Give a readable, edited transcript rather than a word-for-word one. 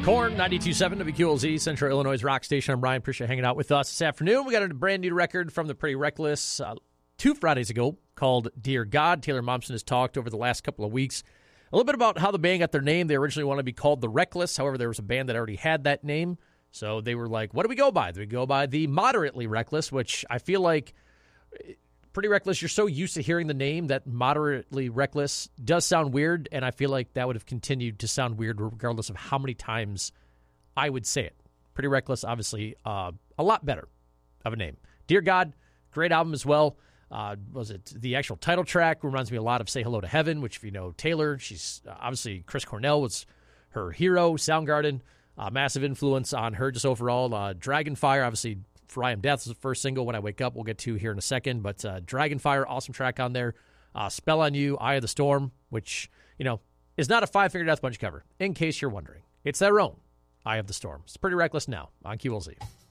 Korn, 92.7 WQLZ, Central Illinois' rock station. I'm Brian. Appreciate you hanging out with us this afternoon. We got a brand new record from the Pretty Reckless 2 Fridays ago called Dear God. Taylor Momsen has talked over the last couple of weeks a little bit about how the band got their name. They originally wanted to be called The Reckless. However, there was a band that already had that name. So they were like, what do we go by? Do we go by the Moderately Reckless, which I feel like Pretty Reckless, you're so used to hearing the name that Moderately Reckless does sound weird, and I feel like that would have continued to sound weird regardless of how many times I would say it. Pretty Reckless, obviously, a lot better of a name. Dear God, great album as well. Was it the actual title track? Reminds me a lot of Say Hello to Heaven, which if you know Taylor, she's obviously Chris Cornell was her hero. Soundgarden, massive influence on her just overall. Dragonfire, obviously, For I Am Death is the first single. When I Wake Up, we'll get to here in a second. But Dragonfire, awesome track on there. Spell on You, Eye of the Storm, which, is not a Five Finger Death Punch cover, in case you're wondering. It's their own Eye of the Storm. It's Pretty Reckless now on QLZ.